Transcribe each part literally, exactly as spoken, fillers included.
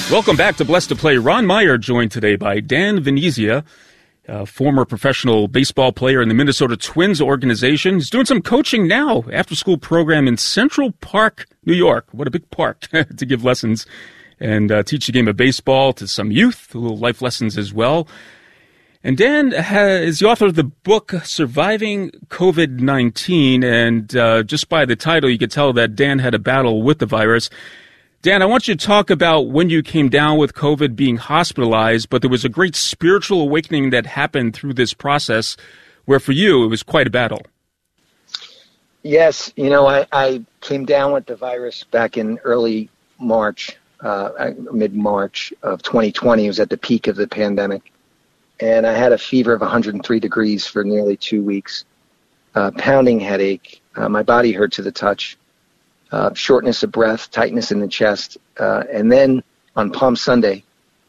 Welcome back to Blessed to Play. Ron Meyer joined today by Dan Venezia, a former professional baseball player in the Minnesota Twins organization. He's doing some coaching now, after-school program in Central Park, New York. What a big park to give lessons and uh, teach the game of baseball to some youth, little life lessons as well. And Dan has, is the author of the book Surviving COVID nineteen, and uh, just by the title, you could tell that Dan had a battle with the virus. Dan, I want you to talk about when you came down with COVID, being hospitalized, but there was a great spiritual awakening that happened through this process, where for you, it was quite a battle. Yes, you know, I, I came down with the virus back in early March, uh, mid-March of twenty twenty. It was at the peak of the pandemic. And I had a fever of one hundred three degrees for nearly two weeks, uh, pounding headache. Uh, my body hurt to the touch. Uh, shortness of breath, tightness in the chest. Uh, and then on Palm Sunday,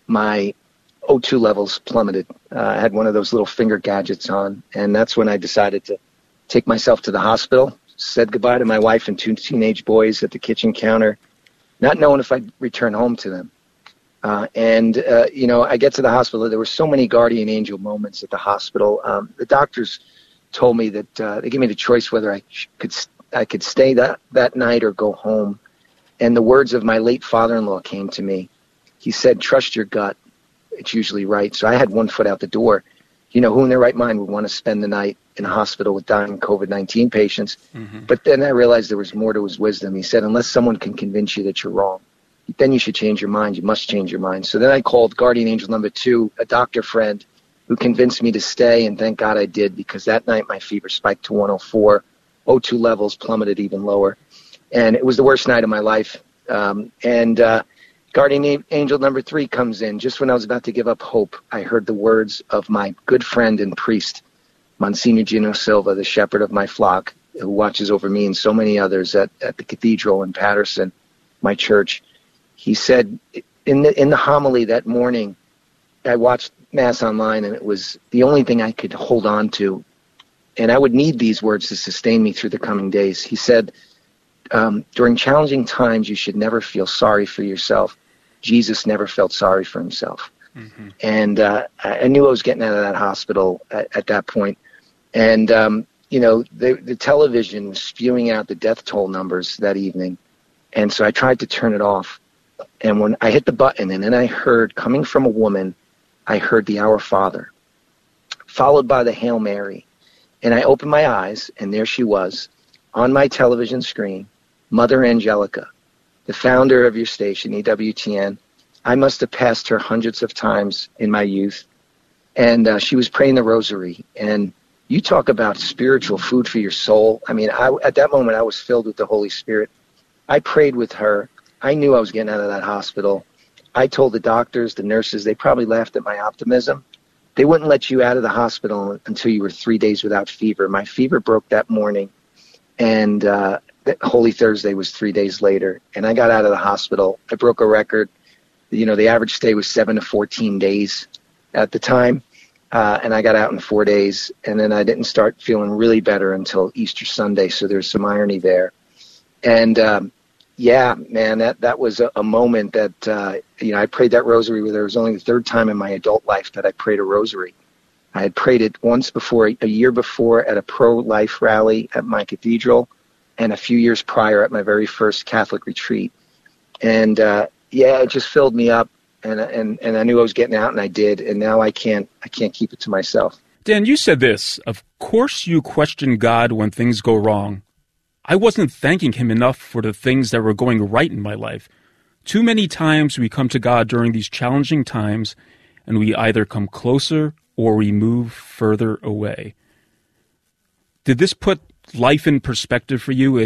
my O two levels plummeted. Uh, I had one of those little finger gadgets on, and that's when I decided to take myself to the hospital, said goodbye to my wife and two teenage boys at the kitchen counter, not knowing if I'd return home to them. Uh, and, uh, you know, I get to the hospital. There were so many guardian angel moments at the hospital. Um, the doctors told me that uh, they gave me the choice whether I could I could stay that, that night or go home. And the words of my late father-in-law came to me. He said, trust your gut. It's usually right. So I had one foot out the door. You know, who in their right mind would want to spend the night in a hospital with dying COVID nineteen patients? Mm-hmm. But then I realized there was more to his wisdom. He said, unless someone can convince you that you're wrong, then you should change your mind. You must change your mind. So then I called guardian angel number two, a doctor friend, who convinced me to stay. And thank God I did, because that night my fever spiked to one oh four. O two levels plummeted even lower. And it was the worst night of my life. Um, and uh, guardian angel number three comes in. Just when I was about to give up hope, I heard the words of my good friend and priest, Monsignor Gino Silva, the shepherd of my flock, who watches over me and so many others at, at the cathedral in Patterson, my church. He said in the, in the homily that morning, I watched Mass online, and it was the only thing I could hold on to. And I would need these words to sustain me through the coming days. He said, um, during challenging times, you should never feel sorry for yourself. Jesus never felt sorry for himself. Mm-hmm. And uh, I knew I was getting out of that hospital at, at that point. And, um, you know, the, the television was spewing out the death toll numbers that evening. And so I tried to turn it off. And when I hit the button, and then I heard, coming from a woman, I heard the Our Father, followed by the Hail Mary. And I opened my eyes, and there she was, on my television screen, Mother Angelica, the founder of your station, E W T N. I must have passed her hundreds of times in my youth. And uh, she was praying the rosary. And you talk about spiritual food for your soul. I mean, I, at that moment, I was filled with the Holy Spirit. I prayed with her. I knew I was getting out of that hospital. I told the doctors, the nurses, they probably laughed at my optimism. They wouldn't let you out of the hospital until you were three days without fever. My fever broke that morning, and uh, Holy Thursday was three days later. And I got out of the hospital. I broke a record. You know, the average stay was seven to fourteen days at the time, uh, and I got out in four days. And then I didn't start feeling really better until Easter Sunday, so there's some irony there. And um, yeah, man, that, that was a, a moment that, uh, you know, I prayed that rosary. Where there was only the third time in my adult life that I prayed a rosary. I had prayed it once before, a year before, at a pro-life rally at my cathedral, and a few years prior at my very first Catholic retreat. And, uh, yeah, it just filled me up, and, and, and I knew I was getting out, and I did, and now I can't, I can't keep it to myself. Dan, you said this, of course you question God when things go wrong. I wasn't thanking him enough for the things that were going right in my life. Too many times we come to God during these challenging times, and we either come closer or we move further away. Did this put life in perspective for you?